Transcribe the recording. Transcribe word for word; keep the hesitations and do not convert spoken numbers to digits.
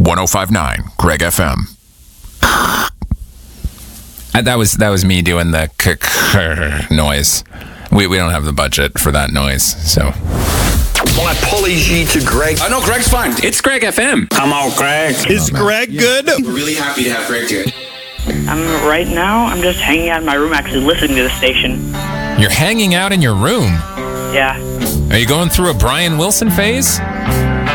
one oh five point nine Greg F M. Uh, that was that was me doing the k-k noise. We we don't have the budget for that noise, so. My apology to Greg. Oh, no, Greg's fine. It's Greg F M. Come on, Greg. Is Greg good? We're really happy to have Greg here. I'm right now, I'm just hanging out in my room actually listening to the station. You're hanging out in your room? Yeah. Are you going through a Brian Wilson phase?